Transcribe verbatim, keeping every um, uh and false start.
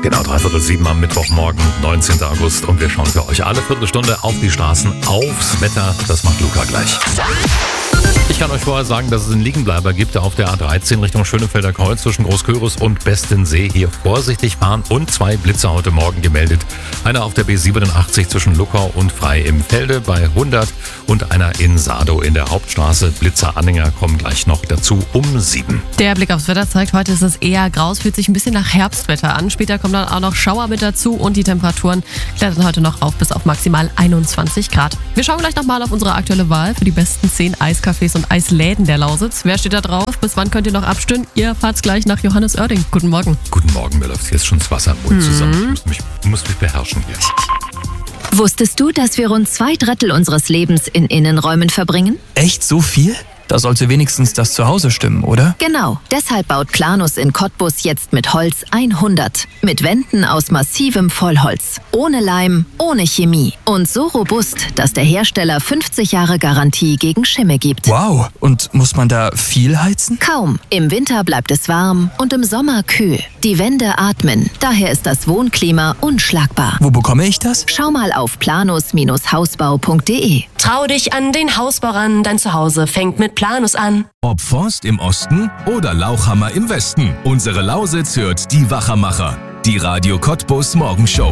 Genau, dreiviertel sieben am Mittwochmorgen, neunzehnten August. Und wir schauen für euch alle Viertelstunde auf die Straßen, aufs Wetter. Das macht Luca gleich. Ich kann euch vorher sagen, dass es einen Liegenbleiber gibt auf der A dreizehn Richtung Schönefelder Kreuz zwischen Großküritz und Bestensee. Hier vorsichtig fahren und zwei Blitzer heute Morgen gemeldet. Einer auf der B siebenundachtzig zwischen Luckau und Frei im Felde bei hundert und einer in Sado in der Hauptstraße. Blitzeranhänger kommen gleich noch dazu um sieben. Der Blick aufs Wetter zeigt, heute ist es eher grau, es fühlt sich ein bisschen nach Herbstwetter an. Später kommen dann auch noch Schauer mit dazu und die Temperaturen klettern heute noch auf bis auf maximal einundzwanzig Grad. Wir schauen gleich nochmal auf unsere aktuelle Wahl für die besten zehn Eiscafés und Eisläden der Lausitz. Wer steht da drauf? Bis wann könnt ihr noch abstimmen? Ihr fahrt's gleich nach Johannes Oerding. Guten Morgen. Guten Morgen, mir läuft jetzt schon das Wasser im Mund mhm. zusammen. Ich muss mich, muss mich beherrschen hier. Wusstest du, dass wir rund zwei Drittel unseres Lebens in Innenräumen verbringen? Echt so viel? Da sollte wenigstens das Zuhause stimmen, oder? Genau. Deshalb baut Planus in Cottbus jetzt mit Holz hundert. Mit Wänden aus massivem Vollholz. Ohne Leim, ohne Chemie. Und so robust, dass der Hersteller fünfzig Jahre Garantie gegen Schimmel gibt. Wow. Und muss man da viel heizen? Kaum. Im Winter bleibt es warm und im Sommer kühl. Die Wände atmen. Daher ist das Wohnklima unschlagbar. Wo bekomme ich das? Schau mal auf planus Hausbau punkt de. Trau dich an den Hausbau ran. Dein Zuhause fängt mit Planus an. Ob Forst im Osten oder Lauchhammer im Westen. Unsere Lausitz hört die Wachermacher. Die Radio Cottbus Morgenshow.